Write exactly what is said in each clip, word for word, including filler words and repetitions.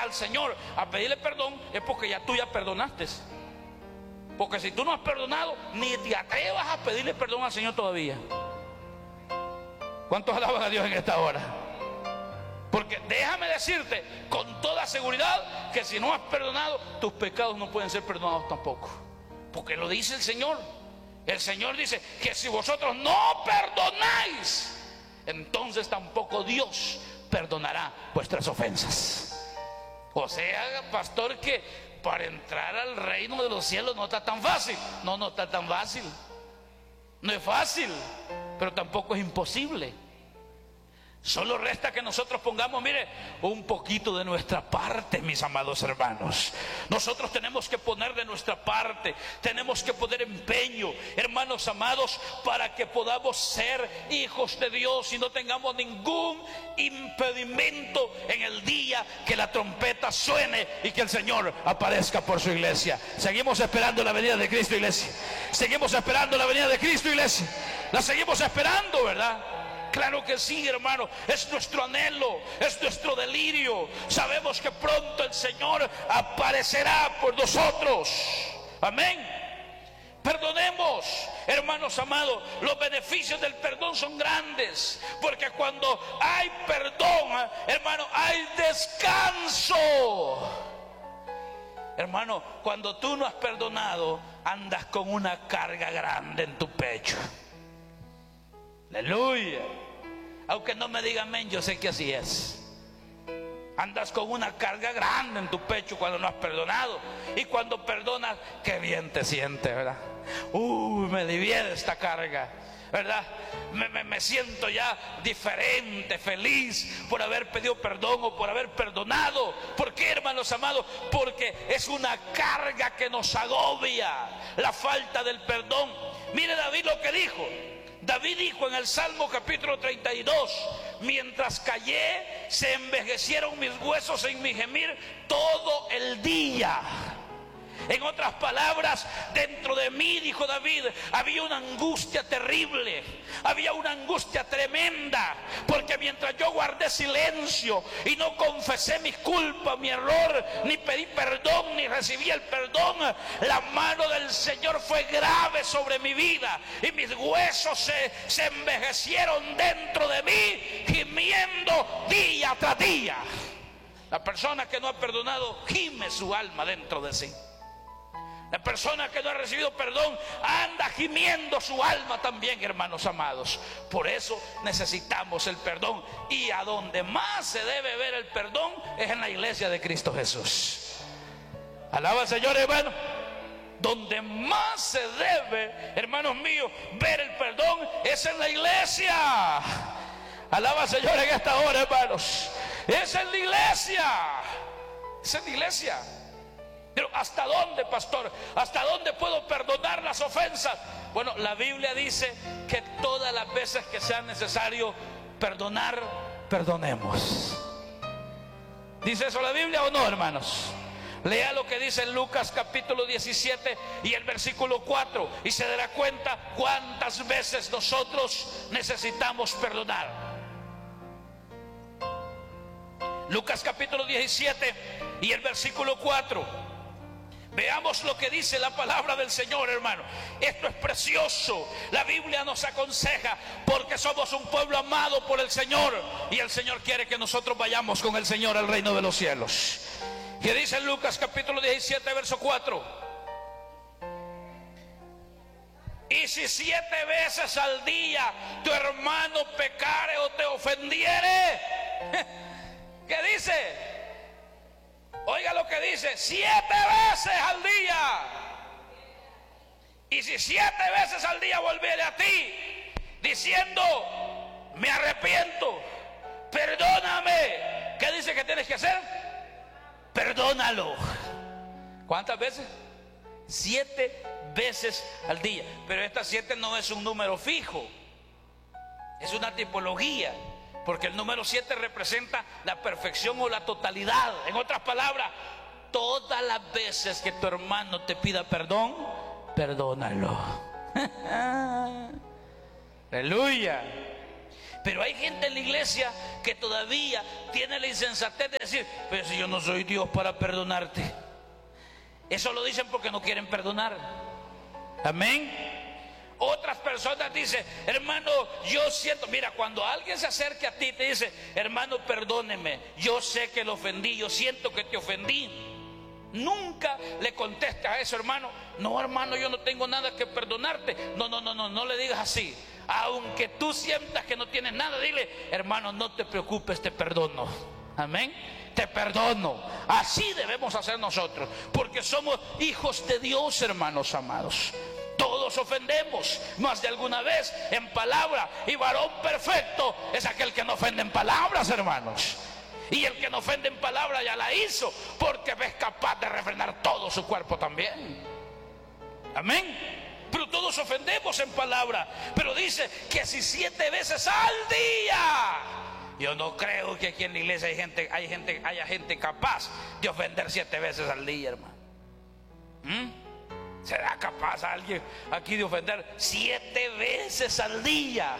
al Señor a pedirle perdón, es porque ya tú ya perdonaste. Porque si tú no has perdonado, ni te atrevas a pedirle perdón al Señor todavía. ¿Cuántos alaban a Dios en esta hora? Porque déjame decirte con toda seguridad que si no has perdonado, tus pecados no pueden ser perdonados tampoco. Porque lo dice el Señor. El Señor dice que si vosotros no perdonáis, entonces tampoco Dios perdonará vuestras ofensas. O sea, pastor, que para entrar al reino de los cielos no está tan fácil. No, no está tan fácil. No es fácil, pero tampoco es imposible. Solo resta que nosotros pongamos, mire, un poquito de nuestra parte, mis amados hermanos. Nosotros tenemos que poner de nuestra parte, tenemos que poner empeño, hermanos amados, para que podamos ser hijos de Dios y no tengamos ningún impedimento en el día que la trompeta suene y que el Señor aparezca por su iglesia. Seguimos esperando la venida de Cristo, iglesia. Seguimos esperando la venida de Cristo, iglesia. La seguimos esperando, ¿verdad? Claro que sí, hermano, es nuestro anhelo, es nuestro delirio. Sabemos que pronto el Señor aparecerá por nosotros. Amén. Perdonemos, hermanos amados. Los beneficios del perdón son grandes, porque cuando hay perdón, hermano, hay descanso. Hermano, cuando tú no has perdonado, andas con una carga grande en tu pecho. Aleluya. Aunque no me digan amén, yo sé que así es. Andas con una carga grande en tu pecho cuando no has perdonado. Y cuando perdonas, qué bien te sientes, ¿verdad? Uy, me alivié esta carga, ¿verdad? Me, me, me siento ya diferente, feliz por haber pedido perdón o por haber perdonado. ¿Por qué, hermanos amados? Porque es una carga que nos agobia, la falta del perdón. Mire David lo que dijo. David dijo en el Salmo capítulo treinta y dos: mientras callé, se envejecieron mis huesos en mi gemir todo el día. En otras palabras, dentro de mí, dijo David, había una angustia terrible, había una angustia tremenda, porque mientras yo guardé silencio y no confesé mi culpa, mi error, ni pedí perdón, ni recibí el perdón, la mano del Señor fue grave sobre mi vida y mis huesos se, se envejecieron dentro de mí, gimiendo día tras día. La persona que no ha perdonado gime su alma dentro de sí. La persona que no ha recibido perdón anda gimiendo su alma también, hermanos amados. Por eso necesitamos el perdón. Y a donde más se debe ver el perdón es en la iglesia de Cristo Jesús. Alaba al Señor, hermano. Donde más se debe, hermanos míos, ver el perdón es en la iglesia. Alaba al Señor en esta hora, hermanos. Es en la iglesia. Es en la iglesia. Pero ¿hasta dónde, pastor? ¿Hasta dónde puedo perdonar las ofensas? Bueno, la Biblia dice que todas las veces que sea necesario perdonar, perdonemos. ¿Dice eso la Biblia o no, hermanos? Lea lo que dice en Lucas capítulo diecisiete y el versículo cuatro y se dará cuenta cuántas veces nosotros necesitamos perdonar. Lucas capítulo diecisiete y el versículo cuatro. Veamos lo que dice la palabra del Señor, hermano. Esto es precioso. La Biblia nos aconseja porque somos un pueblo amado por el Señor y el Señor quiere que nosotros vayamos con el Señor al reino de los cielos. ¿Qué dice en Lucas capítulo diecisiete, verso cuatro? Y si siete veces al día tu hermano pecare o te ofendiere, ¿qué dice? Oiga lo que dice: siete veces al día. Y si siete veces al día volviere a ti diciendo: me arrepiento, perdóname, ¿qué dice que tienes que hacer? Perdónalo. ¿Cuántas veces? Siete veces al día. Pero estas siete no es un número fijo, es una tipología. Porque el número siete representa la perfección o la totalidad. En otras palabras, todas las veces que tu hermano te pida perdón, perdónalo. Aleluya. Pero hay gente en la iglesia que todavía tiene la insensatez de decir: pero si yo no soy Dios para perdonarte. Eso lo dicen porque no quieren perdonar. Amén. Otras personas dicen: hermano, yo siento, mira, cuando alguien se acerque a ti y te dice: hermano, perdóneme, yo sé que lo ofendí, yo siento que te ofendí, nunca le contestes a eso: hermano, no, hermano, yo no tengo nada que perdonarte. No, no, no, no, no le digas así. Aunque tú sientas que no tienes nada, dile: hermano, no te preocupes, te perdono. Amén. Te perdono. Así debemos hacer nosotros, porque somos hijos de Dios, hermanos amados. Todos ofendemos más de alguna vez en palabra, y varón perfecto es aquel que no ofende en palabras, hermanos. Y el que no ofende en palabra ya la hizo, porque es capaz de refrenar todo su cuerpo también. Amén. Pero todos ofendemos en palabra. Pero dice que si siete veces al día. Yo no creo que aquí en la iglesia hay gente, hay gente, haya gente capaz de ofender siete veces al día, hermano. ¿Mm? ¿Será capaz alguien aquí de ofender siete veces al día?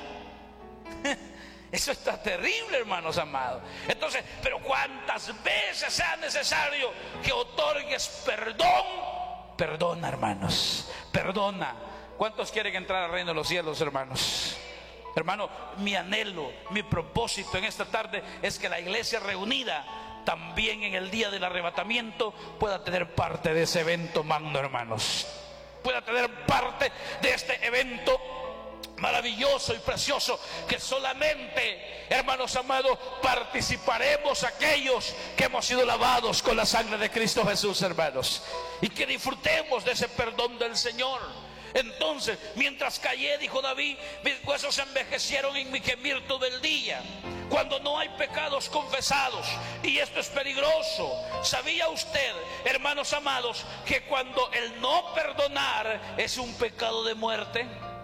Eso está terrible, hermanos amados. Entonces, pero cuántas veces sea necesario que otorgues perdón, perdona, hermanos, perdona. ¿Cuántos quieren entrar al reino de los cielos, hermanos? Hermano, mi anhelo, mi propósito en esta tarde es que la iglesia reunida también en el día del arrebatamiento pueda tener parte de ese evento magno, hermanos. Pueda tener parte de este evento maravilloso y precioso, que solamente, hermanos amados, participaremos aquellos que hemos sido lavados con la sangre de Cristo Jesús, hermanos, y que disfrutemos de ese perdón del Señor. Entonces, mientras callé, dijo David, mis huesos se envejecieron en mi gemir todo el día. Cuando no hay pecados confesados, y esto es peligroso. ¿Sabía usted, hermanos amados, que cuando el no perdonar es un pecado de muerte?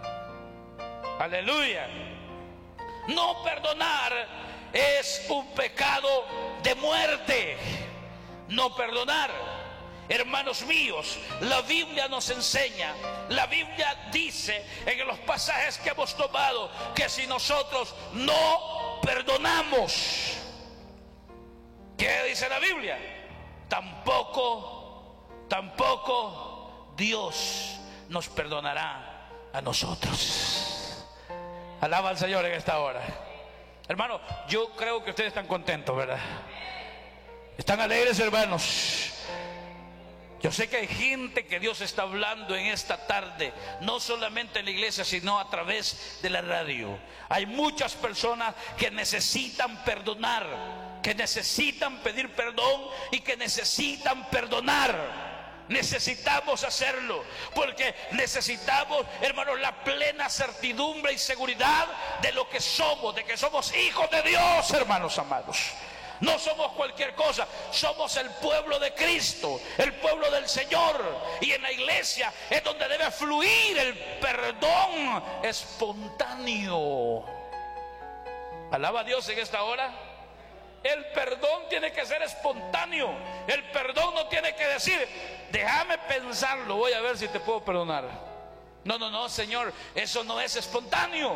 Aleluya. No perdonar es un pecado de muerte. No perdonar. Hermanos míos, la Biblia nos enseña, la Biblia dice en los pasajes que hemos tomado, que si nosotros no perdonamos, ¿qué dice la Biblia? Tampoco, tampoco Dios nos perdonará a nosotros. Alaba al Señor en esta hora. Hermano, yo creo que ustedes están contentos, ¿verdad? ¿Están alegres, hermanos? Yo sé que hay gente que Dios está hablando en esta tarde, no solamente en la iglesia, sino a través de la radio. Hay muchas personas que necesitan perdonar, que necesitan pedir perdón y que necesitan perdonar. Necesitamos hacerlo, porque necesitamos, hermanos, la plena certidumbre y seguridad de lo que somos, de que somos hijos de Dios, hermanos amados. No somos cualquier cosa, somos el pueblo de Cristo, el pueblo del Señor. Y en la iglesia es donde debe fluir el perdón espontáneo. Alaba a Dios en esta hora. El perdón tiene que ser espontáneo. El perdón no tiene que decir: déjame pensarlo, voy a ver si te puedo perdonar. No, no, no, Señor, eso no es espontáneo.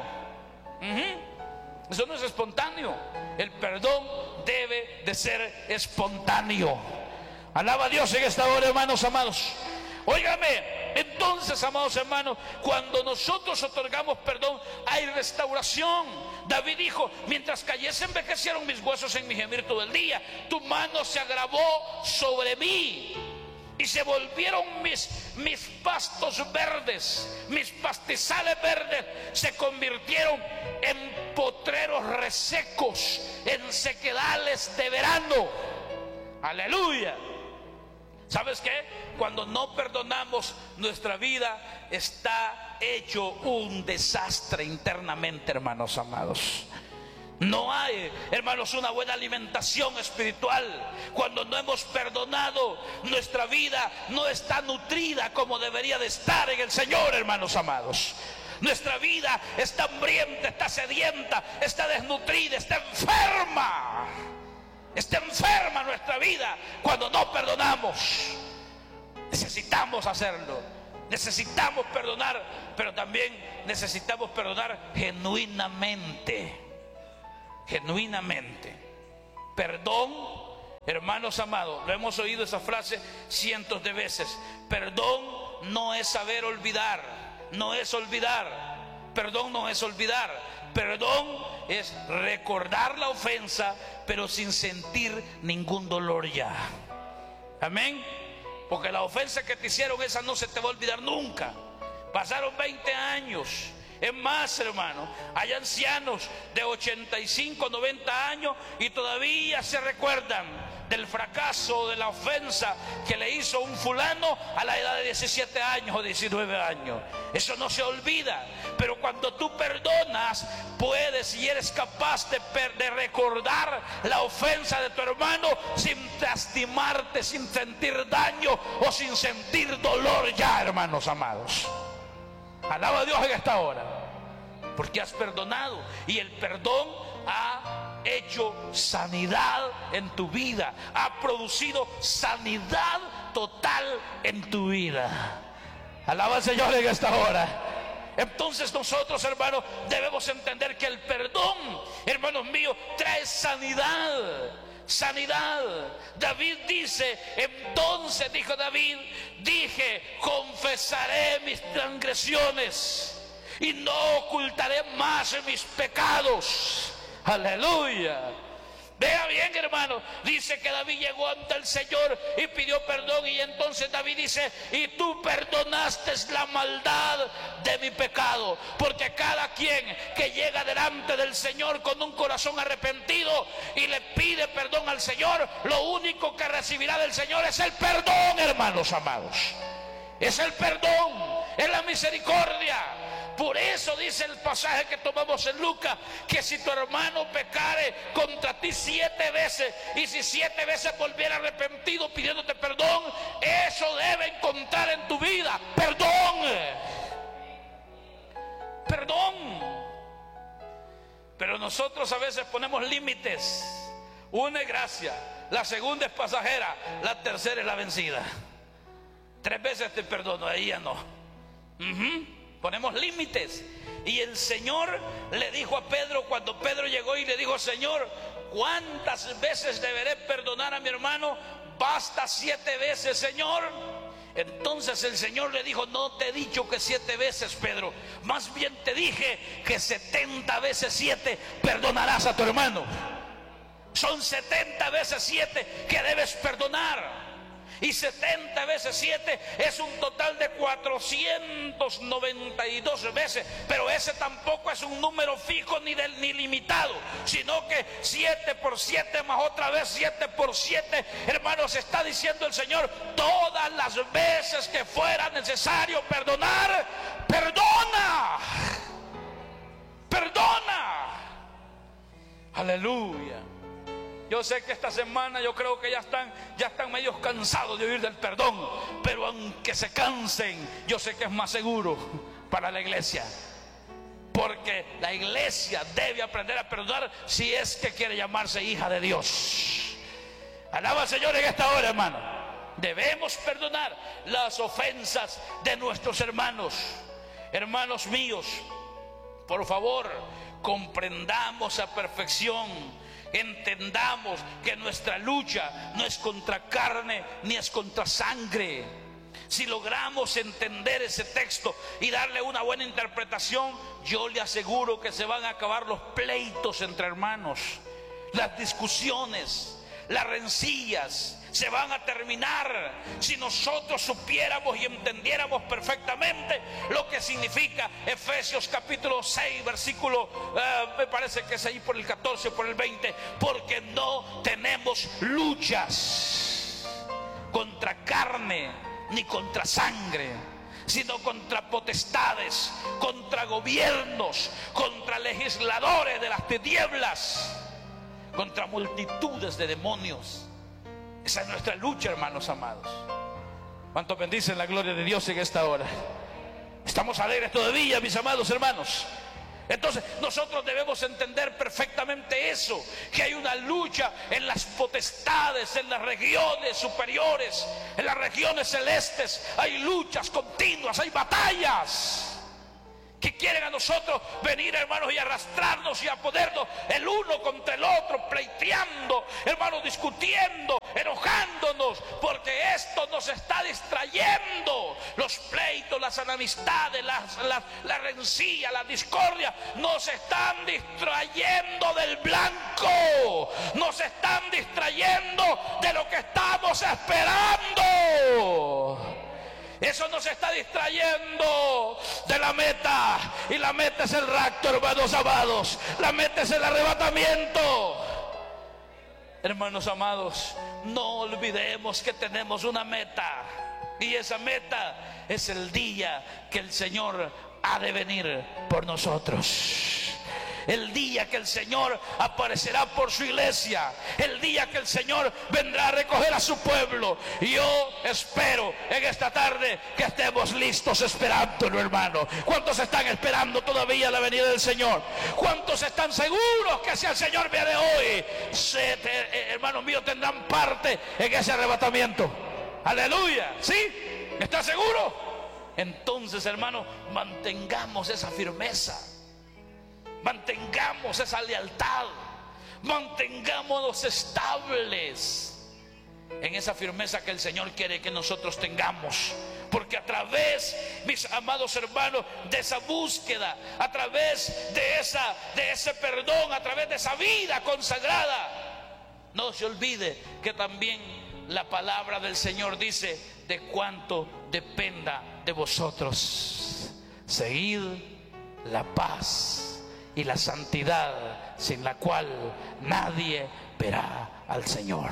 uh-huh. Eso no es espontáneo. El perdón debe de ser espontáneo. Alaba a Dios en esta hora, hermanos amados. Óigame, entonces, amados hermanos, cuando nosotros otorgamos perdón, hay restauración. David dijo: mientras callé se envejecieron mis huesos en mi gemir todo el día. Tu mano se agravó sobre mí y se volvieron mis, mis pastos verdes, mis pastizales verdes se convirtieron en potreros resecos, en sequedales de verano. Aleluya. ¿Sabes qué? Cuando no perdonamos, nuestra vida está hecho un desastre internamente, hermanos amados. No hay, hermanos, una buena alimentación espiritual. Cuando no hemos perdonado, nuestra vida no está nutrida como debería de estar en el Señor, hermanos amados. Nuestra vida está hambrienta, está sedienta, está desnutrida, está enferma. Está enferma nuestra vida cuando no perdonamos. Necesitamos hacerlo. Necesitamos perdonar, pero también necesitamos perdonar genuinamente. genuinamente. Perdón, hermanos amados, lo hemos oído esa frase cientos de veces. Perdón no es saber olvidar, no es olvidar. Perdón no es olvidar. Perdón es recordar la ofensa, pero sin sentir ningún dolor ya. Amén. Porque la ofensa que te hicieron, esa no se te va a olvidar nunca. Pasaron veinte años. Es más, hermano, hay ancianos de ochenta y cinco, noventa años y todavía se recuerdan del fracaso, de la ofensa que le hizo un fulano a la edad de diecisiete años o diecinueve años. Eso no se olvida. Pero cuando tú perdonas, puedes y eres capaz de, de recordar la ofensa de tu hermano sin lastimarte, sin sentir daño o sin sentir dolor ya, hermanos amados. Alaba a Dios en esta hora, porque has perdonado, y el perdón ha hecho sanidad en tu vida, ha producido sanidad total en tu vida. Alaba al Señor en esta hora. Entonces nosotros, hermanos, debemos entender que el perdón, hermanos míos, trae sanidad. Sanidad. David dice, entonces dijo David, dije, confesaré mis transgresiones y no ocultaré más mis pecados. Aleluya. Vea bien, hermano, dice que David llegó ante el Señor y pidió perdón, y entonces David dice, y tú perdonaste la maldad de mi pecado. Porque cada quien que llega delante del Señor con un corazón arrepentido y le pide perdón al Señor, lo único que recibirá del Señor es el perdón, hermanos amados. Es el perdón, es la misericordia. Por eso dice el pasaje que tomamos en Lucas, que si tu hermano pecare contra ti siete veces, y si siete veces volviera arrepentido pidiéndote perdón, eso debe encontrar en tu vida perdón. Perdón. Pero nosotros a veces ponemos límites. Una es gracia, la segunda es pasajera, la tercera es la vencida. Tres veces te perdono, ahí ya no. Uh-huh. Ponemos límites. Y el Señor le dijo a Pedro, cuando Pedro llegó y le dijo, Señor, ¿cuántas veces deberé perdonar a mi hermano? Basta siete veces, Señor. Entonces el Señor le dijo, no te he dicho que siete veces, Pedro, más bien te dije que setenta veces siete perdonarás a tu hermano. Son setenta veces siete que debes perdonar. Y setenta veces siete es un total de cuatrocientas noventa y dos veces. Pero ese tampoco es un número fijo ni, del, ni limitado, sino que siete por siete más otra vez siete por siete, hermanos, está diciendo el Señor, todas las veces que fuera necesario perdonar, perdona. Perdona. Aleluya. Yo sé que esta semana yo creo que ya están, ya están medio cansados de oír del perdón, pero aunque se cansen, yo sé que es más seguro para la iglesia, porque la iglesia debe aprender a perdonar si es que quiere llamarse hija de Dios. Alaba al Señor en esta hora, hermano. Debemos perdonar las ofensas de nuestros hermanos. Hermanos míos, por favor, comprendamos a perfección, entendamos que nuestra lucha no es contra carne ni es contra sangre. Si logramos entender ese texto y darle una buena interpretación, yo le aseguro que se van a acabar los pleitos entre hermanos, las discusiones, las rencillas se van a terminar si nosotros supiéramos y entendiéramos perfectamente lo que significa Efesios capítulo seis, versículo, eh, me parece que es ahí por el catorce o por el veinte, porque no tenemos luchas contra carne ni contra sangre, sino contra potestades, contra gobiernos, contra legisladores de las tinieblas, contra multitudes de demonios. Esa es nuestra lucha, hermanos amados. ¿Cuántos bendicen la gloria de Dios en esta hora? Estamos alegres todavía, mis amados hermanos. Entonces nosotros debemos entender perfectamente eso, que hay una lucha en las potestades, en las regiones superiores, en las regiones celestes. Hay luchas continuas, hay batallas. que quieren a nosotros venir, hermanos, y arrastrarnos y a ponernos el uno contra el otro, pleiteando, hermanos, discutiendo, enojándonos, porque esto nos está distrayendo. Los pleitos, las enemistades, las, las, la rencilla, la discordia nos están distrayendo del blanco, nos están distrayendo de lo que estamos esperando. Eso nos está distrayendo de la meta. Y la meta es el rapto, hermanos amados. La meta es el arrebatamiento. Hermanos amados, no olvidemos que tenemos una meta. Y esa meta es el día que el Señor ha de venir por nosotros. El día que el Señor aparecerá por su iglesia. El día que el Señor vendrá a recoger a su pueblo. Y yo espero en esta tarde que estemos listos esperándolo, hermano. ¿Cuántos están esperando todavía la venida del Señor? ¿Cuántos están seguros que si el Señor viene hoy, se te, hermanos míos, tendrán parte en ese arrebatamiento? Aleluya, ¿sí? ¿Está seguro? Entonces, hermano, mantengamos esa firmeza. Mantengamos esa lealtad, mantengámonos estables en esa firmeza que el Señor quiere que nosotros tengamos. Porque a través, mis amados hermanos, de esa búsqueda, a través de, esa, de ese perdón, a través de esa vida consagrada, no se olvide que también la palabra del Señor dice: de cuánto dependa de vosotros, seguid la paz y la santidad, sin la cual nadie verá al Señor.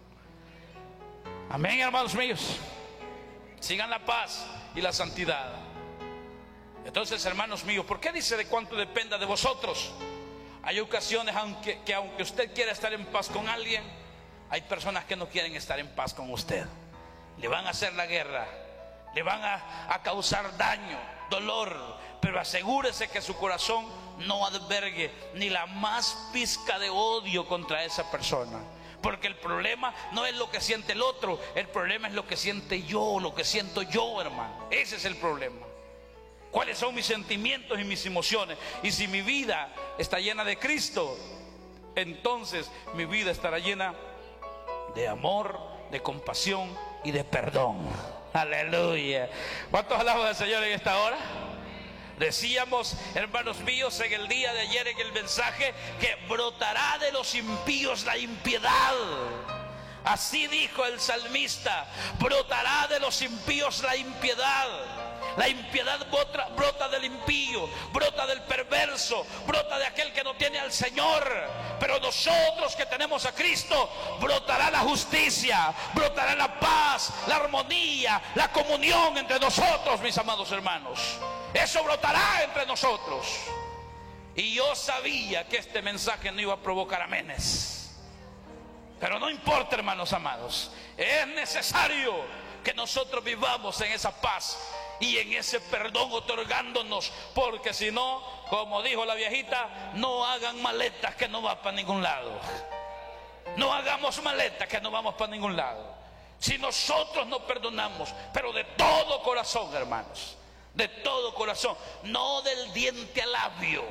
Amén, hermanos míos. Sigan la paz y la santidad. Entonces, hermanos míos, ¿por qué dice de cuánto dependa de vosotros? Hay ocasiones aunque, que aunque usted quiera estar en paz con alguien, hay personas que no quieren estar en paz con usted. Le van a hacer la guerra, le van a, a causar daño, dolor, pero asegúrese que su corazón no albergue ni la más pizca de odio contra esa persona. Porque el problema no es lo que siente el otro, el problema es lo que siente yo, lo que siento yo, hermano. Ese es el problema. ¿Cuáles son mis sentimientos y mis emociones? Y si mi vida está llena de Cristo, entonces mi vida estará llena de amor, de compasión y de perdón. Aleluya. ¿Cuántos alaban al Señor en esta hora? Decíamos, hermanos míos, en el día de ayer en el mensaje, que brotará de los impíos la impiedad. Así dijo el salmista: brotará de los impíos la impiedad. La impiedad brota, brota del impío, brota del perverso, brota de aquel que no tiene al Señor. Pero nosotros que tenemos a Cristo, brotará la justicia, brotará la paz, la armonía, la comunión entre nosotros, mis amados hermanos. Eso brotará entre nosotros. Y yo sabía que este mensaje no iba a provocar amenes, pero no importa, hermanos amados. Es necesario que nosotros vivamos en esa paz y en ese perdón otorgándonos, porque si no, como dijo la viejita, no hagan maletas que no van para ningún lado. No hagamos maletas que no vamos para ningún lado. Si nosotros nos perdonamos, pero de todo corazón, hermanos, de todo corazón, no del diente al labio,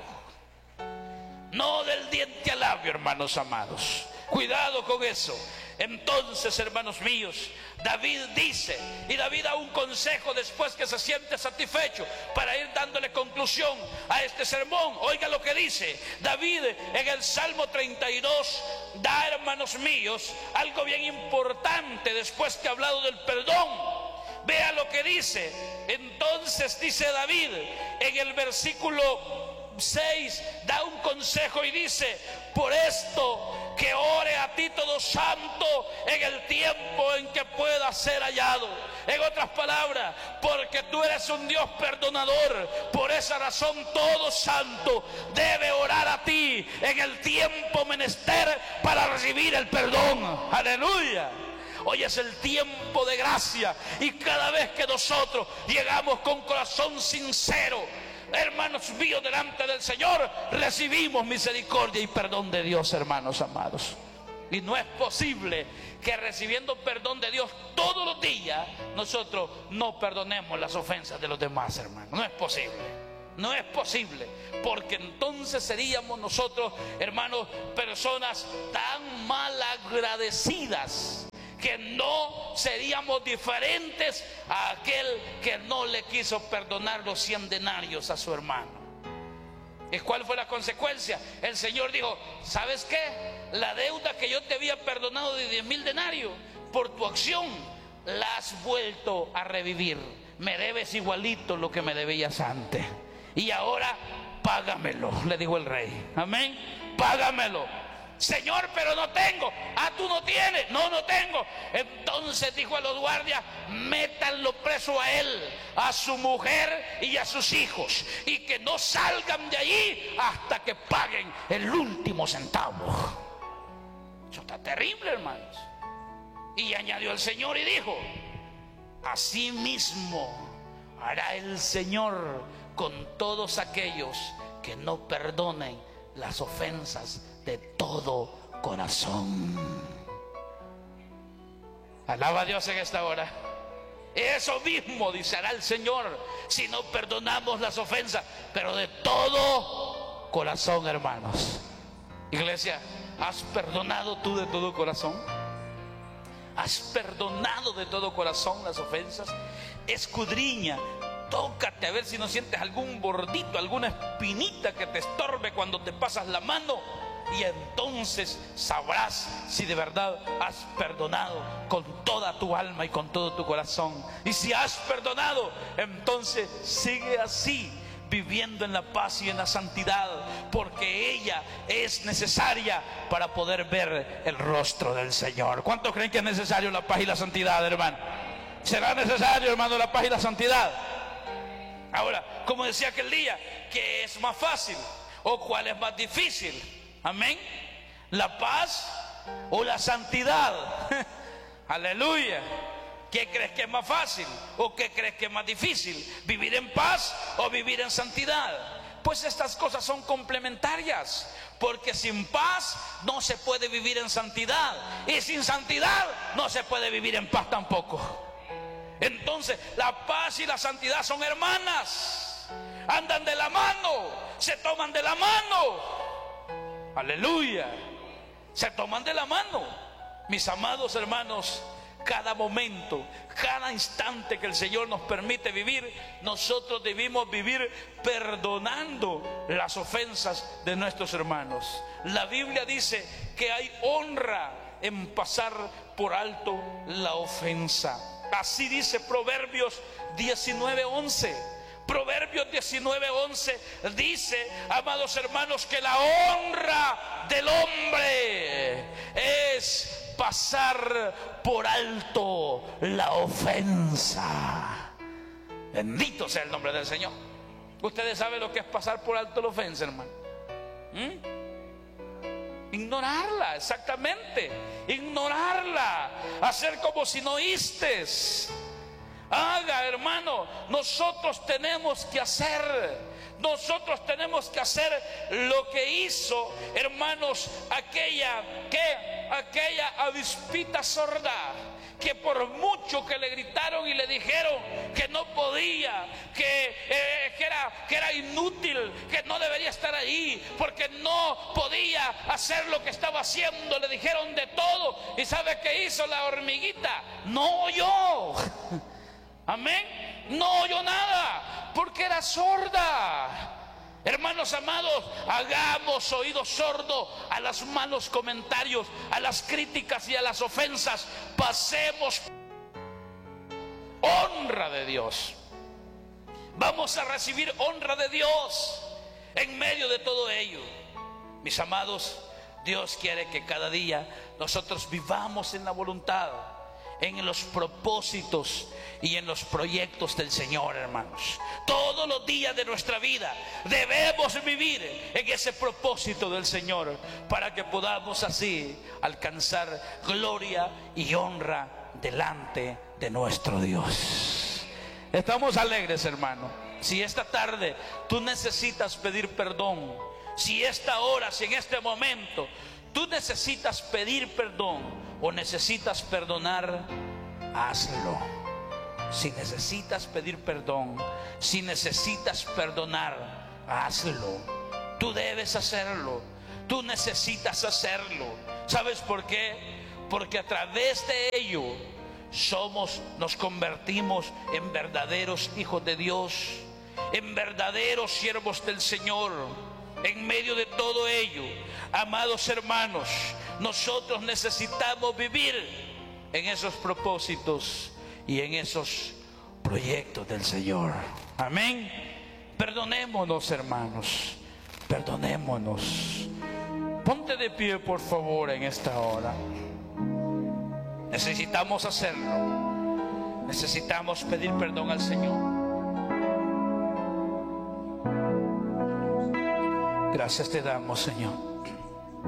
no del diente al labio, hermanos amados. Cuidado con eso. Entonces, hermanos míos, David dice, y David da un consejo después que se siente satisfecho para ir dándole conclusión a este sermón. Oiga lo que dice David en el Salmo treinta y dos, da, hermanos míos, algo bien importante después que ha hablado del perdón. Vea lo que dice. Entonces dice David en el versículo seis, da un consejo y dice: por esto que ore a ti todo santo en el tiempo en que pueda ser hallado. En otras palabras, porque tú eres un Dios perdonador, por esa razón todo santo debe orar a ti en el tiempo menester para recibir el perdón. Aleluya. Hoy es el tiempo de gracia, y cada vez que nosotros llegamos con corazón sincero, hermanos míos, delante del Señor, recibimos misericordia y perdón de Dios, hermanos amados. Y no es posible que recibiendo perdón de Dios todos los días, nosotros no perdonemos las ofensas de los demás, hermanos. No es posible. No es posible, porque entonces seríamos nosotros, hermanos, personas tan mal agradecidas que no seríamos diferentes a aquel que no le quiso perdonar los cien denarios a su hermano. ¿Y cuál fue la consecuencia? El Señor dijo: ¿sabes qué? La deuda que yo te había perdonado de diez mil denarios, por tu acción la has vuelto a revivir. Me debes igualito lo que me debías antes, y ahora págamelo, le dijo el rey. Amén. Págamelo. Señor, pero no tengo. Ah, tú no tienes. No, no tengo. Entonces dijo a los guardias: métanlo preso a él, a su mujer y a sus hijos, y que no salgan de allí hasta que paguen el último centavo. Eso está terrible, hermanos. Y añadió el Señor y dijo: así mismo hará el Señor con todos aquellos que no perdonen las ofensas de todo corazón. Alaba a Dios en esta hora. Eso mismo dice hará el Señor si no perdonamos las ofensas, pero de todo corazón, hermanos. Iglesia, ¿has perdonado tú de todo corazón? ¿Has perdonado de todo corazón las ofensas? Escudriña, tócate a ver si no sientes algún bordito, alguna espinita que te estorbe cuando te pasas la mano, y entonces sabrás si de verdad has perdonado con toda tu alma y con todo tu corazón. Y si has perdonado, entonces sigue así, viviendo en la paz y en la santidad, porque ella es necesaria para poder ver el rostro del Señor. ¿Cuántos creen que es necesario la paz y la santidad, hermano? ¿Será necesario, hermano, la paz y la santidad? Ahora, como decía aquel día, ¿qué es más fácil o cuál es más difícil? Amén. ¿La paz o la santidad? Aleluya. ¿Qué crees que es más fácil o qué crees que es más difícil? ¿Vivir en paz o vivir en santidad? Pues estas cosas son complementarias, porque sin paz no se puede vivir en santidad, y sin santidad no se puede vivir en paz tampoco. Entonces la paz y la santidad son hermanas, andan de la mano, se toman de la mano. Aleluya. Se toman de la mano. Mis amados hermanos, cada momento, cada instante que el Señor nos permite vivir, nosotros debemos vivir perdonando las ofensas de nuestros hermanos. La Biblia dice que hay honra en pasar por alto la ofensa. Así dice Proverbios diecinueve once. Proverbios diecinueve once dice, amados hermanos, que la honra del hombre es pasar por alto la ofensa. Bendito sea el nombre del Señor. Ustedes saben lo que es pasar por alto la ofensa, hermano. ¿Mm? Ignorarla, exactamente. Ignorarla. Hacer como si no oístes. Haga, hermano, nosotros tenemos que hacer, nosotros tenemos que hacer lo que hizo, hermanos, aquella que, aquella avispita sorda, que por mucho que le gritaron y le dijeron que no podía, que, eh, que, era, que era inútil, que no debería estar ahí, porque no podía hacer lo que estaba haciendo, le dijeron de todo. ¿Y sabe qué hizo la hormiguita? No oyó. Amén. No oyó nada porque era sorda. Hermanos amados, hagamos oídos sordos a los malos comentarios, a las críticas y a las ofensas. Pasemos honra de Dios. Vamos a recibir honra de Dios en medio de todo ello. Mis amados, Dios quiere que cada día nosotros vivamos en la voluntad, en los propósitos y en los proyectos del Señor, hermanos. Todos los días de nuestra vida debemos vivir en ese propósito del Señor, para que podamos así alcanzar gloria y honra delante de nuestro Dios. Estamos alegres, hermano. Si esta tarde tú necesitas pedir perdón, si esta hora, si en este momento tú necesitas pedir perdón o necesitas perdonar, hazlo. Si necesitas pedir perdón, si necesitas perdonar, hazlo. Tú debes hacerlo. Tú necesitas hacerlo. ¿Sabes por qué? Porque a través de ello somos, nos convertimos en verdaderos hijos de Dios, en verdaderos siervos del Señor. En medio de todo ello, amados hermanos, nosotros necesitamos vivir en esos propósitos y en esos proyectos del Señor. Amén. Perdonémonos, hermanos, perdonémonos. Ponte de pie, por favor, en esta hora. Necesitamos hacerlo. Necesitamos pedir perdón al Señor. Gracias te damos, Señor.